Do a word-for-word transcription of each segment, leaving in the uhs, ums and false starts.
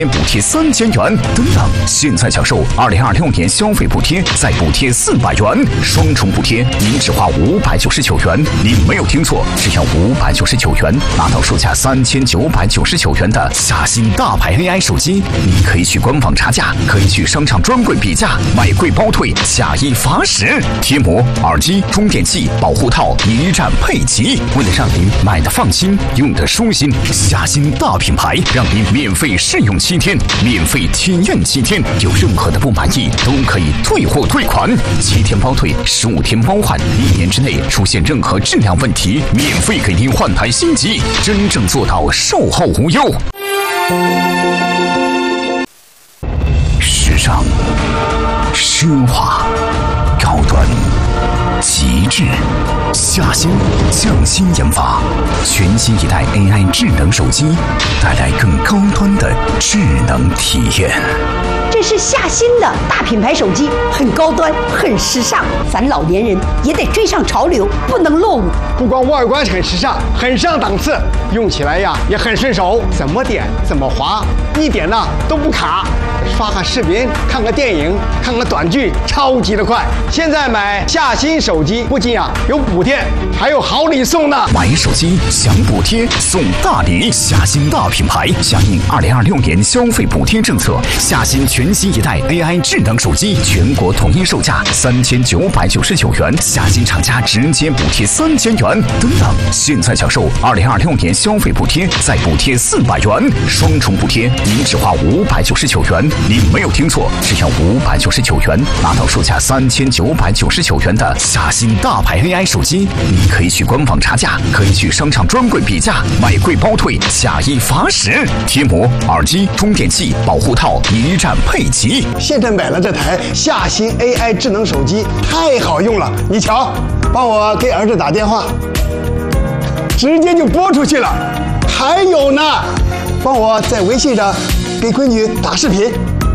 补贴三千元等等，现在享受二零二六年消费补贴，再补贴四百元，双重补贴，您只花五百九十九元。您没有听错，只要五百九十九元，拿到售价三千九百九十九元的夏新大牌 A I 手机。您可以去官网查价，可以去商场专柜比价，买贵包退，下一罚十。贴膜、耳机、充电器、保护套一站配齐，为了让您买的放心，用的舒心，夏新大品牌让您免费试用七天，免费体验七天，有任何的不满意都可以退货退款，七天包退，十五天包换，一年之内出现任何质量问题，免费给您换台新机，真正做到售后无忧。时尚、奢华、高端、极致，夏新匠心研发全新一代 A I 智能手机，带来更高端的智能体验。 这是夏新的大品牌手机，很高端，很时尚，咱老年人也得追上潮流，不能落伍。 不光外观很时尚，很上档次，用起来呀也很顺手，怎么点怎么滑，一点呢都不卡。刷个视频，看个电影，看个短剧，超级的快。现在买夏新手机，不仅啊有补贴，还有好礼送呢。 买手机享补贴送大礼，夏新大品牌响应二零二六年消费补贴政策，夏新全新一代 A I 智能手机全国统一售价三千九百九十九元，夏新厂家直接补贴三千元等等。现在享受二零二六年消费补贴，再补贴四百元，双重补贴，您只花五百九十九元。您没有听错，只要五百九十九元，拿到售价三千九百九十九元的夏新大牌 A I 手机。您可以去官网查价，可以去商场专柜比价，买贵包退，下一罚十。贴膜、耳机、充电器、保护套一站配齐。 现在买了这台夏新 A I 智能手机，太好用了。你瞧，帮我给儿子打电话，直接就拨出去了。还有呢，帮我在微信上给闺女打视频。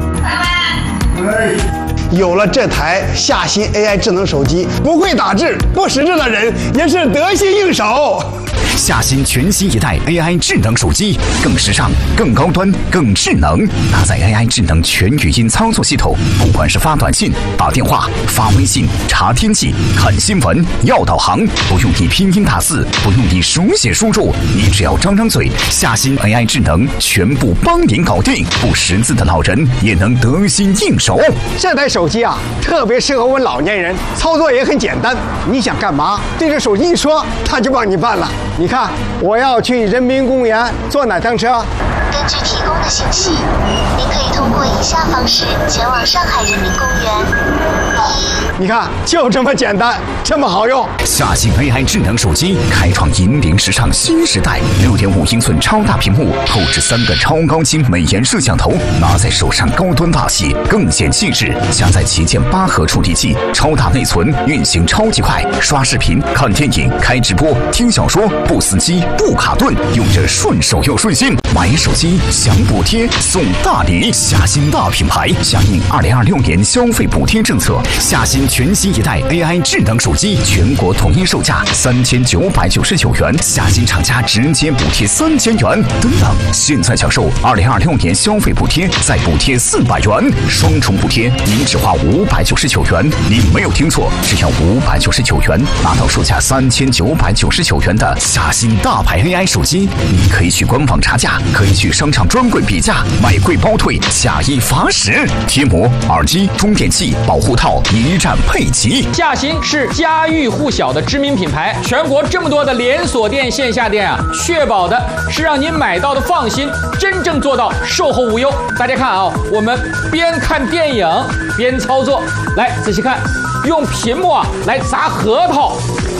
有了这台夏新 A I 智能手机，不会打字、不识字的人也是得心应手。 夏新全新一代 A I 智能手机，更时尚、更高端、更智能，搭载 A I 智能全语音操作系统，不管是发短信、打电话、发微信、查天气、看新闻、要导航，不用你拼音打字，不用你手写输入，你只要张张嘴，夏新 A I 智能全部帮您搞定，不识字的老人也能得心应手。 这台手机啊，特别适合我们老年人，操作也很简单，你想干嘛，对着手机一说，它就帮你办了。你看，我要去人民公园坐哪趟车？ 根据提供的信息，您可以通过以下方式前往上海人民公园。一， 你看，就这么简单，这么好用。 夏新 A I 智能手机开创引领时尚新时代，六点五英寸超大屏幕，后置三个超高清美颜摄像头，拿在手上高端大气，更显气质。加载旗舰八核处理器，超大内存，运行超级快，刷视频、看电影、开直播、听小说，不死机、不卡顿，用着顺手又顺心。买手机享补贴送大礼，夏新大品牌响应二零二六年消费补贴政策，夏新全新一代 A I 智能手机全国统一售价三千九百九十九元，夏新厂家直接补贴三千元等等。现在享受二零二六年消费补贴，再补贴四百元，双重补贴，您只花五百九十九元。您没有听错，只要五百九十九元，拿到售价三千九百九十九元的夏新大牌 A I 手机。您可以去官网查价，可以去商场专柜比价，买贵包退，下一罚十。贴膜、耳机、充电器、保护套一站配齐。 夏新是家喻户晓的知名品牌，全国这么多的连锁店、线下店啊，确保的是让您买到的放心，真正做到售后无忧。大家看啊，我们边看电影边操作，来仔细看，用屏幕啊来砸核桃，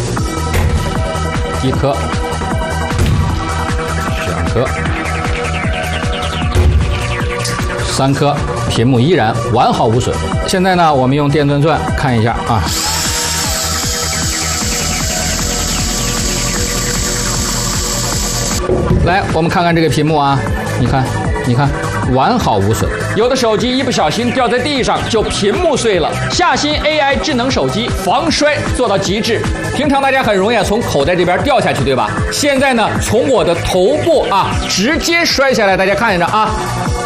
一颗、两颗、三颗，屏幕依然完好无损。现在呢，我们用电钻钻看一下啊。来，我们看看这个屏幕啊，你看，你看，完好无损。有的手机一不小心掉在地上，就屏幕碎了。夏新 A I 智能手机防摔做到极致。平常大家很容易从口袋这边掉下去，对吧？现在呢，从我的头部啊直接摔下来，大家看着啊。